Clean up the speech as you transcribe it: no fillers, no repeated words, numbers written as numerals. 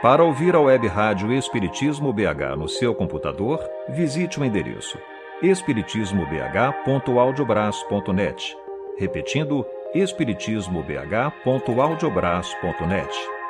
Para ouvir a web rádio Espiritismo BH no seu computador, visite o endereço espiritismobh.audiobras.net. Repetindo, espiritismobh.audiobras.net.